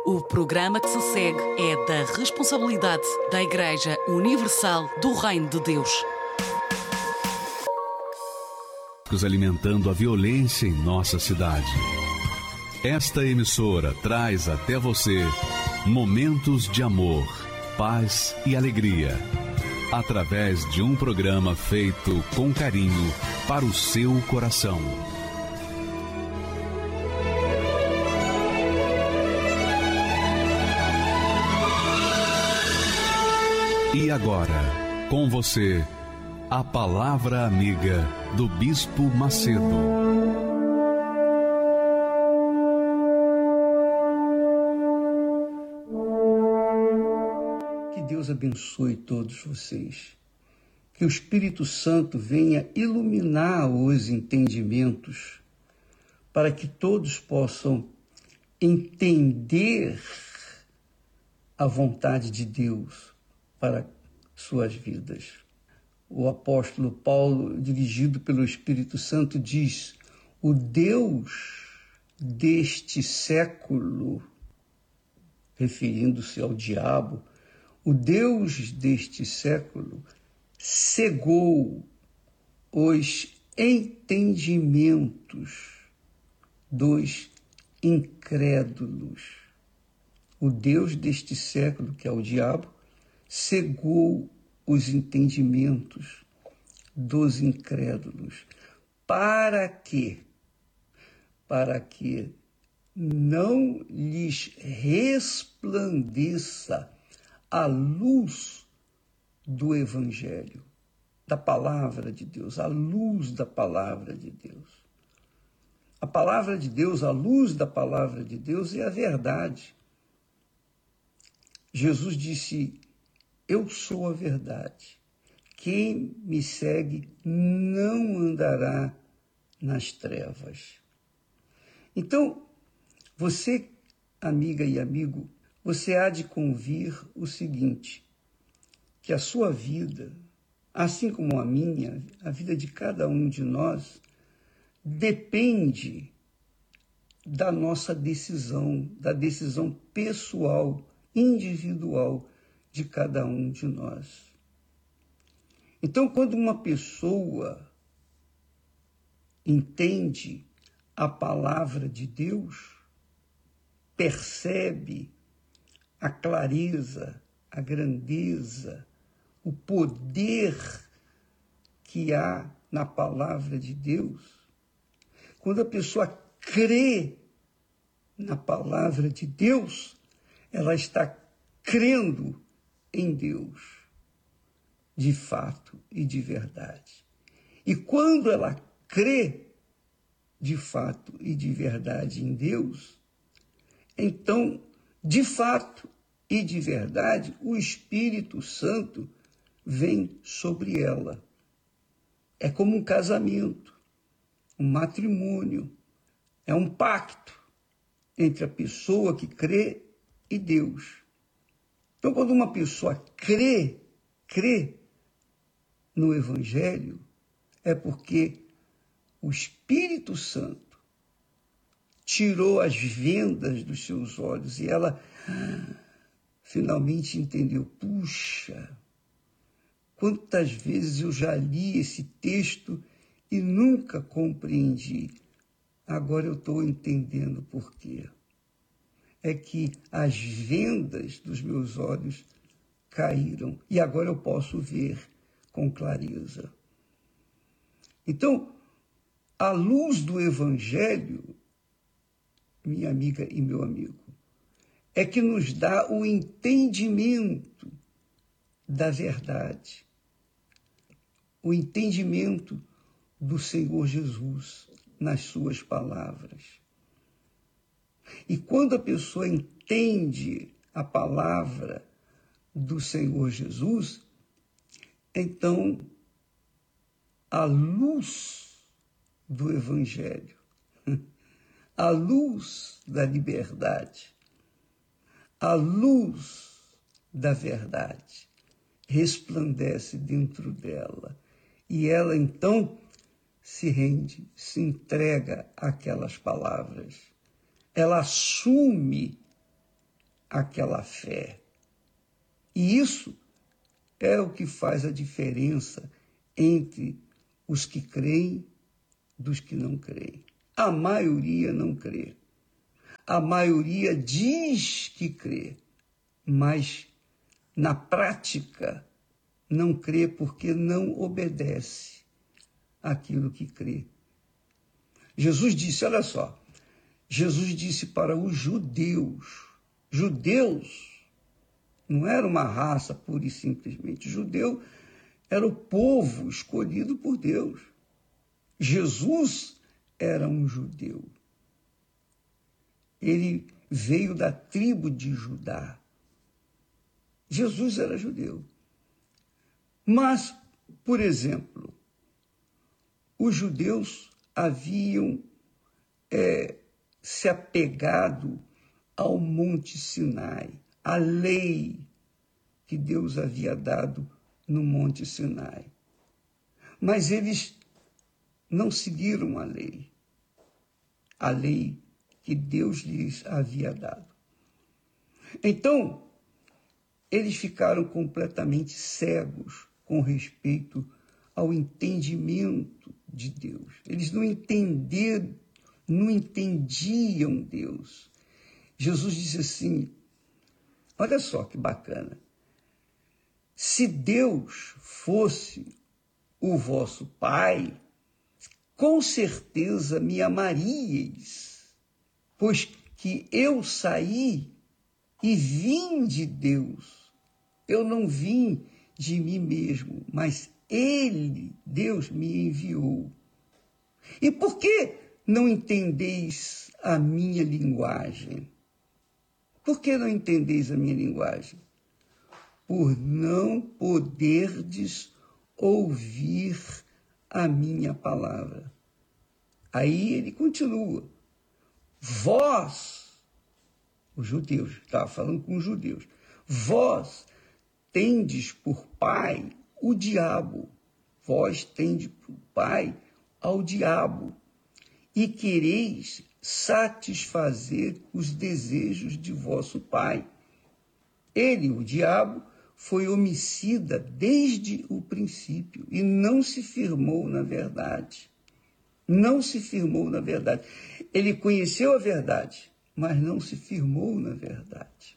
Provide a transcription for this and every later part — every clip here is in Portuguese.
O programa que se segue é da responsabilidade da Igreja Universal do Reino de Deus. Alimentando a violência em nossa cidade. Esta emissora traz até você momentos de amor, paz e alegria, através de um programa feito com carinho para o seu coração. E agora, com você, a Palavra Amiga do Bispo Macedo. Que Deus abençoe todos vocês. Que o Espírito Santo venha iluminar os entendimentos para que todos possam entender a vontade de Deus para suas vidas. O apóstolo Paulo, dirigido pelo Espírito Santo, diz: o Deus deste século, referindo-se ao diabo, o Deus deste século cegou os entendimentos dos incrédulos. O Deus deste século, que é o diabo, cegou os entendimentos dos incrédulos. Para quê? Para que não lhes resplandeça a luz do Evangelho, da Palavra de Deus, a luz da Palavra de Deus. A Palavra de Deus, a luz da Palavra de Deus é a verdade. Jesus disse: eu sou a verdade. Quem me segue não andará nas trevas. Então, você, amiga e amigo, você há de convir o seguinte, que a sua vida, assim como a minha, a vida de cada um de nós, depende da nossa decisão, da decisão pessoal, individual de cada um de nós. Então, quando uma pessoa entende a palavra de Deus, percebe a clareza, a grandeza, o poder que há na palavra de Deus, quando a pessoa crê na palavra de Deus, ela está crendo em Deus, de fato e de verdade. E quando ela crê de fato e de verdade em Deus, então, de fato e de verdade, o Espírito Santo vem sobre ela. É como um casamento, um matrimônio, é um pacto entre a pessoa que crê e Deus. Então, quando uma pessoa crê no Evangelho, é porque o Espírito Santo tirou as vendas dos seus olhos e ela finalmente entendeu. Puxa, quantas vezes eu já li esse texto e nunca compreendi. Agora eu estou entendendo por quê. É que as vendas dos meus olhos caíram e agora eu posso ver com clareza. Então, a luz do Evangelho, minha amiga e meu amigo, é que nos dá o entendimento da verdade, o entendimento do Senhor Jesus nas suas palavras. E quando a pessoa entende a palavra do Senhor Jesus, então a luz do Evangelho, a luz da liberdade, a luz da verdade resplandece dentro dela. E ela então se rende, se entrega àquelas palavras. Ela assume aquela fé. E isso é o que faz a diferença entre os que creem dos que não creem. A maioria não crê. A maioria diz que crê, mas na prática não crê porque não obedece àquilo que crê. Jesus disse, olha só, Jesus disse para os judeus não era uma raça pura e simplesmente, judeu era o povo escolhido por Deus. Jesus era um judeu. Ele veio da tribo de Judá. Jesus era judeu. Mas, por exemplo, os judeus haviam se apegado ao Monte Sinai, à lei que Deus havia dado no Monte Sinai. Mas eles não seguiram a lei que Deus lhes havia dado. Então, eles ficaram completamente cegos com respeito ao entendimento de Deus. Eles não entendiam Deus. Jesus disse assim, olha só que bacana, se Deus fosse o vosso Pai, com certeza me amaríeis, pois que eu saí e vim de Deus. Eu não vim de mim mesmo, mas Ele, Deus, me enviou. E por que não entendeis a minha linguagem? Por que não entendeis a minha linguagem? Por não poderdes ouvir a minha palavra. Aí ele continua. Vós, os judeus, estava falando com os judeus, vós tendes por pai o diabo. Vós tendes por pai ao diabo e quereis satisfazer os desejos de vosso pai. Ele, o diabo, foi homicida desde o princípio e não se firmou na verdade. Não se firmou na verdade. Ele conheceu a verdade, mas não se firmou na verdade.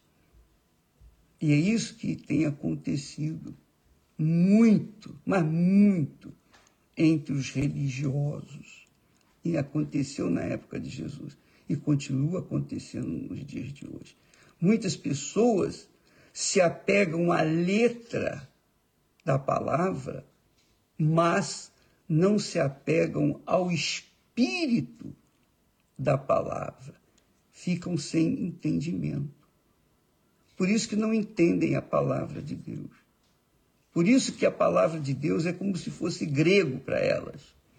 E é isso que tem acontecido muito, mas muito, entre os religiosos. E aconteceu na época de Jesus e continua acontecendo nos dias de hoje. Muitas pessoas se apegam à letra da palavra, mas não se apegam ao espírito da palavra. Ficam sem entendimento. Por isso que não entendem a palavra de Deus. Por isso que a palavra de Deus é como se fosse grego para elas.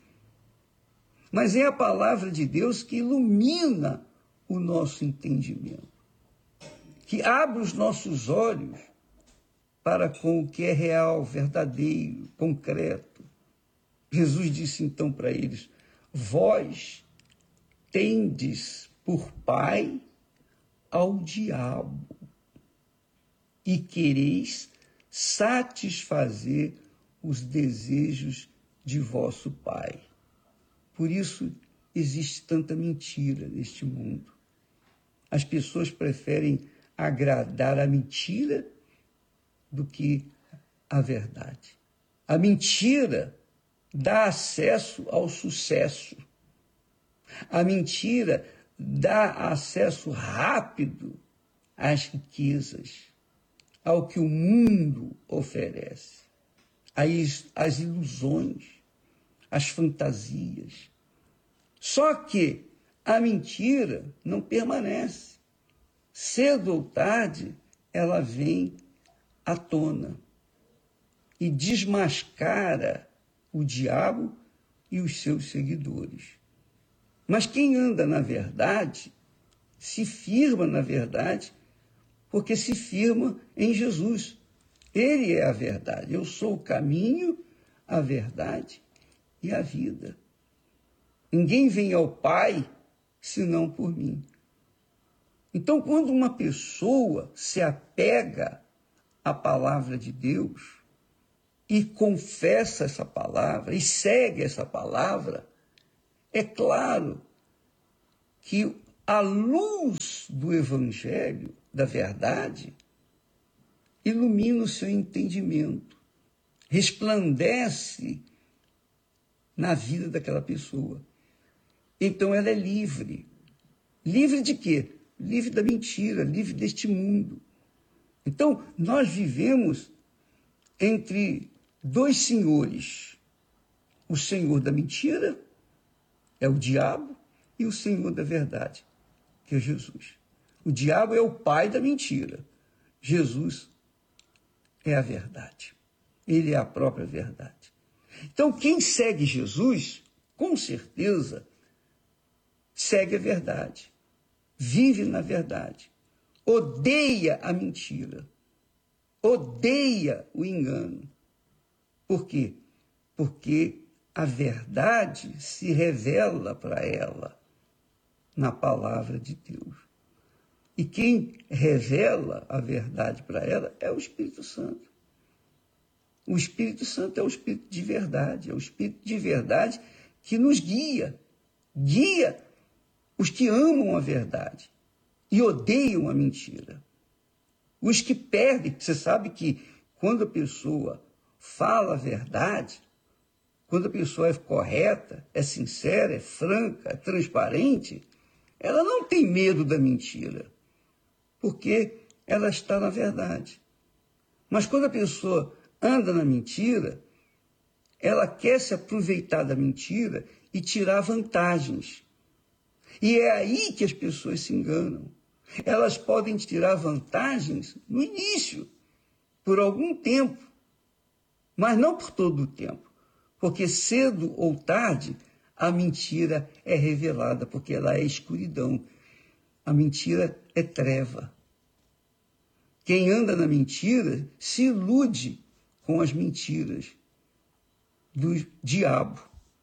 Mas é a palavra de Deus que ilumina o nosso entendimento, que abre os nossos olhos para com o que é real, verdadeiro, concreto. Jesus disse então para eles, vós tendes por pai ao diabo e quereis satisfazer os desejos de vosso pai. Por isso existe tanta mentira neste mundo. As pessoas preferem agradar a mentira do que a verdade. A mentira dá acesso ao sucesso. A mentira dá acesso rápido às riquezas, ao que o mundo oferece, às ilusões, às fantasias. Só que a mentira não permanece. Cedo ou tarde, ela vem à tona e desmascara o diabo e os seus seguidores. Mas quem anda na verdade, se firma na verdade, porque se firma em Jesus. Ele é a verdade. Eu sou o caminho, a verdade e a vida. Ninguém vem ao Pai senão por mim. Então, quando uma pessoa se apega à palavra de Deus e confessa essa palavra e segue essa palavra, é claro que a luz do Evangelho, da verdade, ilumina o seu entendimento, resplandece na vida daquela pessoa. Então ela é livre. Livre de quê? Livre da mentira, livre deste mundo. Então, nós vivemos entre dois senhores. O senhor da mentira é o diabo e o senhor da verdade, que é Jesus. O diabo é o pai da mentira. Jesus é a verdade. Ele é a própria verdade. Então, quem segue Jesus, com certeza, segue a verdade. Vive na verdade. Odeia a mentira. Odeia o engano. Por quê? Porque a verdade se revela para ela na palavra de Deus. E quem revela a verdade para ela é o Espírito Santo. O Espírito Santo é o Espírito de verdade, é o Espírito de verdade que nos guia. Guia os que amam a verdade e odeiam a mentira. Os que perdem, você sabe que quando a pessoa fala a verdade, quando a pessoa é correta, é sincera, é franca, é transparente, ela não tem medo da mentira, porque ela está na verdade. Mas quando a pessoa anda na mentira, ela quer se aproveitar da mentira e tirar vantagens. E é aí que as pessoas se enganam. Elas podem tirar vantagens no início, por algum tempo, mas não por todo o tempo, porque cedo ou tarde a mentira é revelada, porque ela é escuridão. A mentira é treva. Quem anda na mentira se ilude com as mentiras do diabo.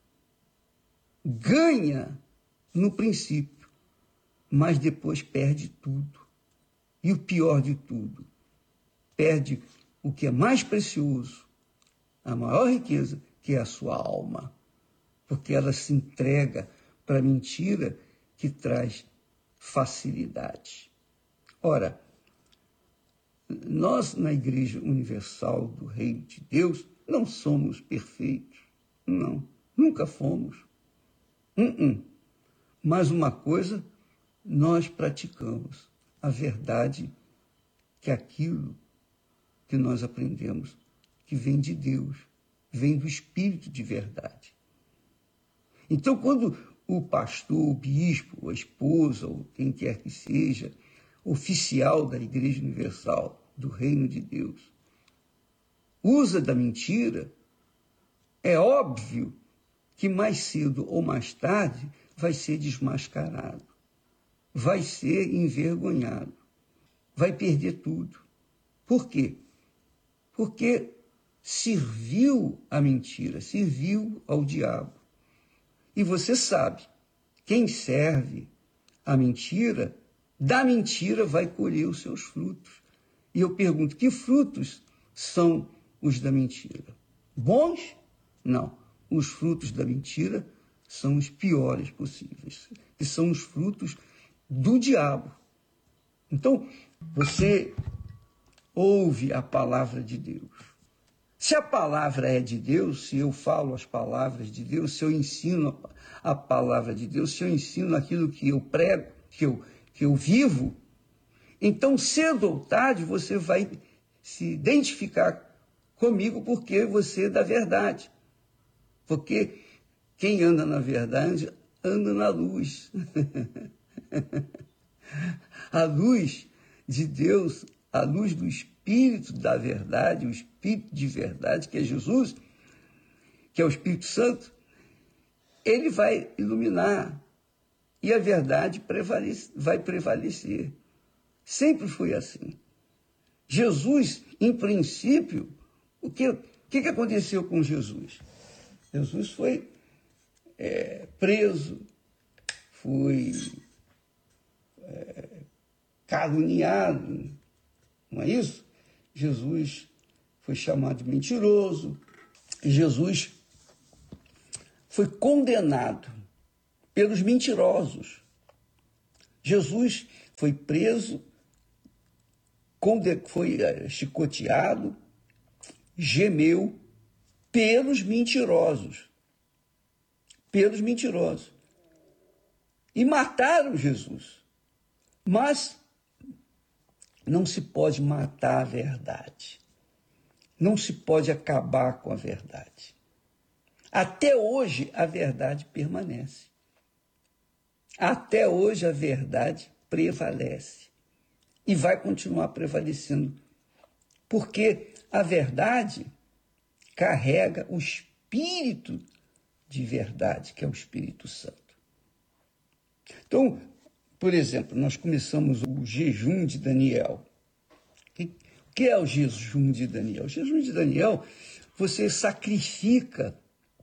Ganha no princípio, mas depois perde tudo. E o pior de tudo, perde o que é mais precioso, a maior riqueza, que é a sua alma. Porque ela se entrega para a mentira que traz facilidade. Ora, nós na Igreja Universal do Reino de Deus não somos perfeitos. Não, nunca fomos. Mas uma coisa nós praticamos, a verdade, que é aquilo que nós aprendemos, que vem de Deus, vem do Espírito de verdade. Então, quando o pastor, o bispo, a esposa, ou quem quer que seja, oficial da Igreja Universal do Reino de Deus, usa da mentira, é óbvio que mais cedo ou mais tarde vai ser desmascarado, vai ser envergonhado, vai perder tudo. Por quê? Porque serviu à mentira, serviu ao diabo. E você sabe, quem serve à mentira, da mentira vai colher os seus frutos. E eu pergunto, que frutos são os da mentira? Bons? Não. Os frutos da mentira são os piores possíveis, que são os frutos do diabo. Então, você ouve a palavra de Deus. Se a palavra é de Deus, se eu falo as palavras de Deus, se eu ensino a palavra de Deus, se eu ensino aquilo que eu prego, que eu vivo, então, cedo ou tarde, você vai se identificar comigo porque você é da verdade. Porque quem anda na verdade anda na luz. A luz de Deus, a luz do Espírito da verdade, o Espírito de verdade, que é Jesus, que é o Espírito Santo, ele vai iluminar e a verdade vai prevalecer. Sempre foi assim. Jesus, em princípio, o que aconteceu com Jesus? Jesus foi preso, foi caluniado, não é isso? Jesus foi chamado de mentiroso, Jesus foi condenado pelos mentirosos. Jesus foi preso, foi chicoteado, gemeu pelos mentirosos. Pelos mentirosos. E mataram Jesus. Mas não se pode matar a verdade. Não se pode acabar com a verdade. Até hoje a verdade permanece. Até hoje a verdade prevalece. E vai continuar prevalecendo. Porque a verdade carrega o Espírito de verdade, que é o Espírito Santo. Então, por exemplo, nós começamos o jejum de Daniel. O que é o jejum de Daniel? O jejum de Daniel, você sacrifica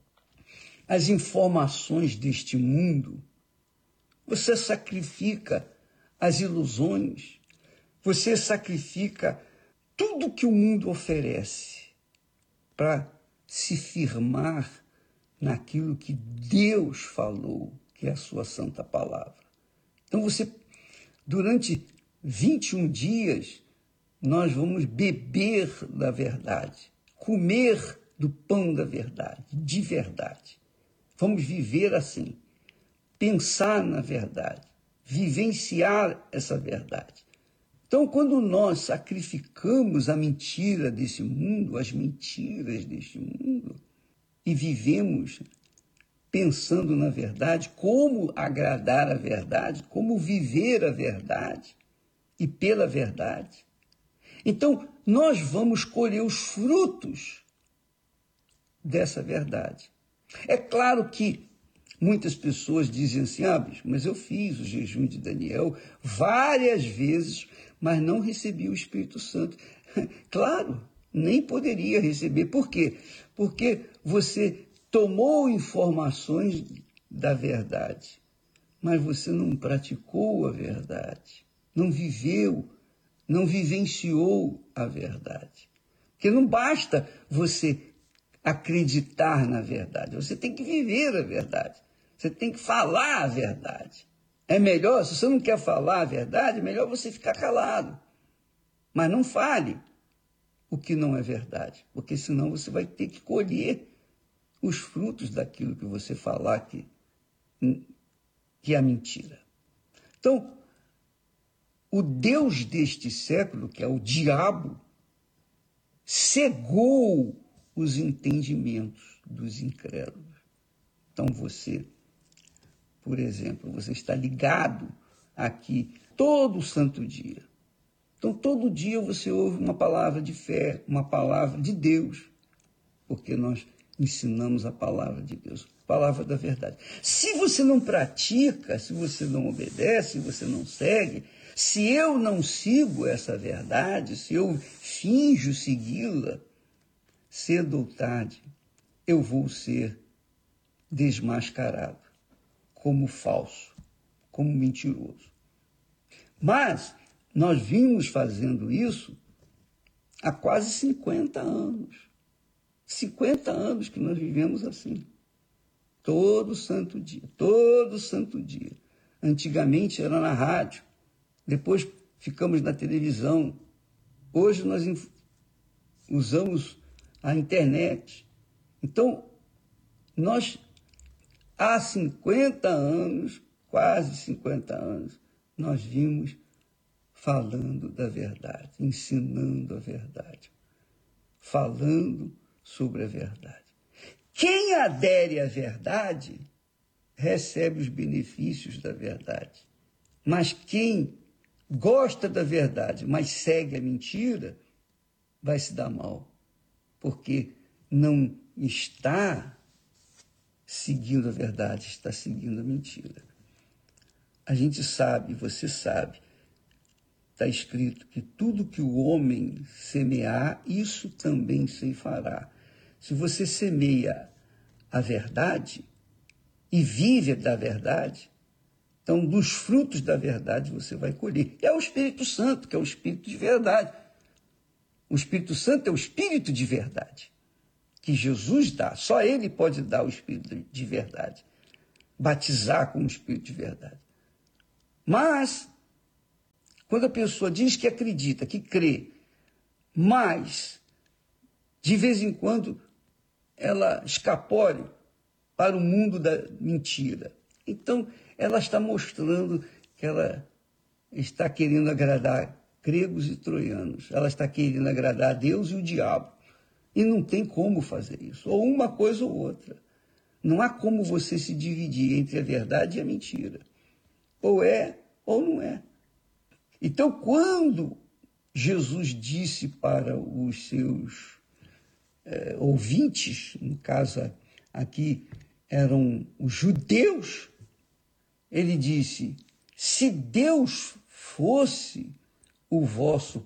as informações deste mundo, você sacrifica as ilusões, você sacrifica tudo que o mundo oferece para se firmar naquilo que Deus falou, que é a sua santa palavra. Então durante 21 dias, nós vamos beber da verdade, comer do pão da verdade, de verdade. Vamos viver assim, pensar na verdade, vivenciar essa verdade. Então, quando nós sacrificamos a mentira desse mundo, as mentiras deste mundo, e vivemos pensando na verdade, como agradar a verdade, como viver a verdade e pela verdade, então nós vamos colher os frutos dessa verdade. É claro que muitas pessoas dizem assim, bicho, mas eu fiz o jejum de Daniel várias vezes, mas não recebi o Espírito Santo. Claro, nem poderia receber. Por quê? Porque você tomou informações da verdade, mas você não praticou a verdade, não viveu, não vivenciou a verdade. Porque não basta você acreditar na verdade, você tem que viver a verdade, você tem que falar a verdade. É melhor, se você não quer falar a verdade, é melhor você ficar calado, mas não fale o que não é verdade, porque senão você vai ter que colher os frutos daquilo que você falar que é mentira. Então, o Deus deste século, que é o diabo, cegou os entendimentos dos incrédulos. Então você, por exemplo, você está ligado aqui todo santo dia. Então todo dia você ouve uma palavra de fé, uma palavra de Deus, porque nós ensinamos a palavra de Deus, a palavra da verdade. Se você não pratica, se você não obedece, se você não segue, se eu não sigo essa verdade, se eu finjo segui-la, cedo ou tarde eu vou ser desmascarado como falso, como mentiroso. Mas nós vimos fazendo isso há quase 50 anos. 50 anos que nós vivemos assim. Todo santo dia, todo santo dia. Antigamente era na rádio, depois ficamos na televisão. Hoje nós usamos a internet. Então, nós, há 50 anos, quase 50 anos, nós vimos falando da verdade, ensinando a verdade, falando sobre a verdade. Quem adere à verdade recebe os benefícios da verdade. Mas quem gosta da verdade, mas segue a mentira, vai se dar mal, porque não está seguindo a verdade, está seguindo a mentira. A gente sabe, você sabe, está escrito que tudo que o homem semear, isso também ceifará. Se você semeia a verdade e vive da verdade, Então, dos frutos da verdade você vai colher. É o Espírito Santo, que é o Espírito de verdade. O Espírito Santo é o Espírito de verdade, que Jesus dá. Só Ele pode dar o Espírito de verdade, batizar com o Espírito de verdade. Mas, quando a pessoa diz que acredita, que crê, mas, de vez em quando, ela escapole para o mundo da mentira. Então, ela está mostrando que ela está querendo agradar gregos e troianos. Ela está querendo agradar a Deus e o diabo. E não tem como fazer isso. Ou uma coisa ou outra. Não há como você se dividir entre a verdade e a mentira. Ou é ou não é. Então, quando Jesus disse para os seus ouvintes, no caso aqui eram os judeus, ele disse: se Deus fosse o vosso,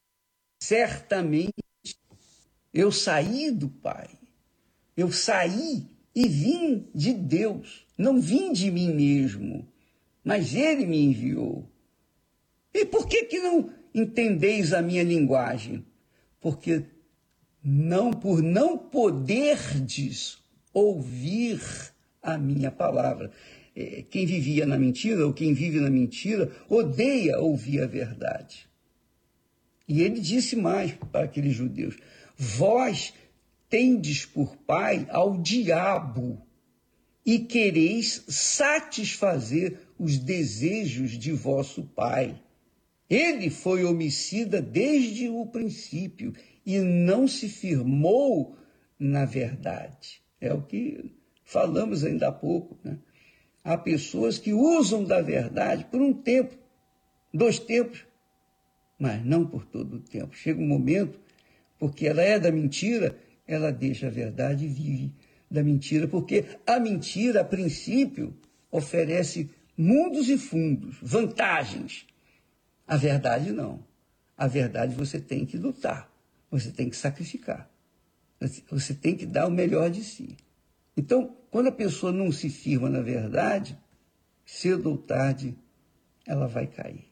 certamente eu saí do Pai, eu saí e vim de Deus, não vim de mim mesmo, mas Ele me enviou. E por que não entendeis a minha linguagem? Porque por não poderdes ouvir a minha palavra. Quem vivia na mentira, ou quem vive na mentira, odeia ouvir a verdade. E ele disse mais para aqueles judeus: vós tendes por pai ao diabo e quereis satisfazer os desejos de vosso pai. Ele foi homicida desde o princípio e não se firmou na verdade. É o que falamos ainda há pouco, né? Há pessoas que usam da verdade por um tempo, 2 tempos, mas não por todo o tempo. Chega um momento, porque ela é da mentira, ela deixa a verdade e vive da mentira, porque a mentira, a princípio, oferece mundos e fundos, vantagens. A verdade não. A verdade você tem que lutar, você tem que sacrificar, você tem que dar o melhor de si. Então, quando a pessoa não se firma na verdade, cedo ou tarde, ela vai cair.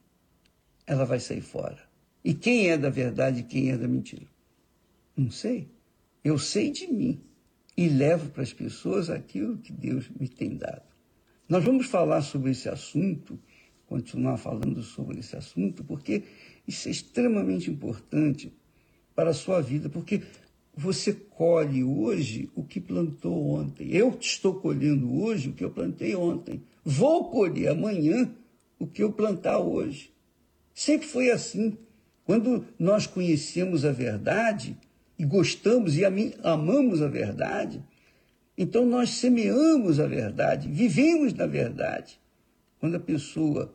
Ela vai sair fora. E quem é da verdade e quem é da mentira? Não sei. Eu sei de mim e levo para as pessoas aquilo que Deus me tem dado. Nós vamos falar sobre esse assunto, continuar falando sobre esse assunto, porque isso é extremamente importante para a sua vida, porque você colhe hoje o que plantou ontem. Eu estou colhendo hoje o que eu plantei ontem. Vou colher amanhã o que eu plantar hoje. Sempre foi assim. Quando nós conhecemos a verdade e gostamos e amamos a verdade, então nós semeamos a verdade, vivemos na verdade. Quando a pessoa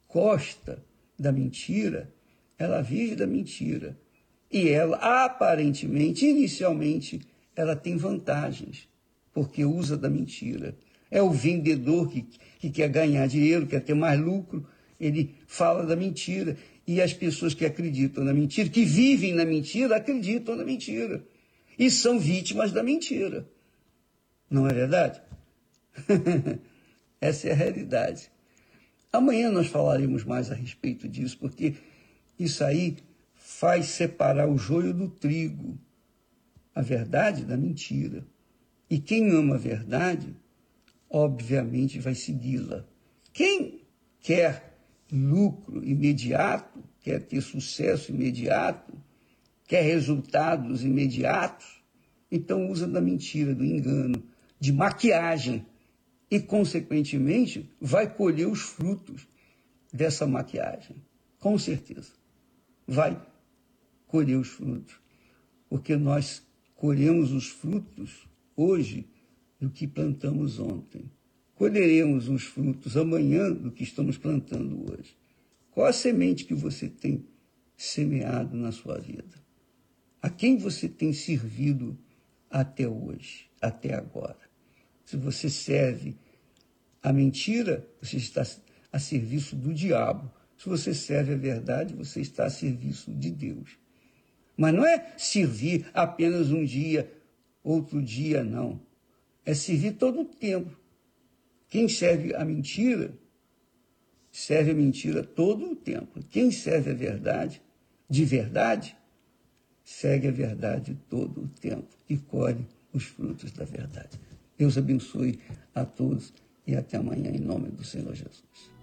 gosta da mentira, ela vive da mentira. E ela, aparentemente, inicialmente, ela tem vantagens, porque usa da mentira. É o vendedor que quer ganhar dinheiro, quer ter mais lucro, ele fala da mentira. E as pessoas que acreditam na mentira, que vivem na mentira, acreditam na mentira. E são vítimas da mentira. Não é verdade? Essa é a realidade. Amanhã nós falaremos mais a respeito disso, porque isso aí faz separar o joio do trigo, a verdade da mentira. E quem ama a verdade, obviamente vai segui-la. Quem quer lucro imediato, quer ter sucesso imediato, quer resultados imediatos, então usa da mentira, do engano, de maquiagem e, consequentemente, vai colher os frutos dessa maquiagem. Com certeza. Vai colher os frutos, porque nós colhemos os frutos hoje do que plantamos ontem. Colheremos os frutos amanhã do que estamos plantando hoje. Qual a semente que você tem semeado na sua vida? A quem você tem servido até hoje, até agora? Se você serve a mentira, você está a serviço do diabo. Se você serve a verdade, você está a serviço de Deus. Mas não é servir apenas um dia, outro dia, não. É servir todo o tempo. Quem serve a mentira serve a mentira todo o tempo. Quem serve a verdade, de verdade, segue a verdade todo o tempo e colhe os frutos da verdade. Deus abençoe a todos e até amanhã, em nome do Senhor Jesus.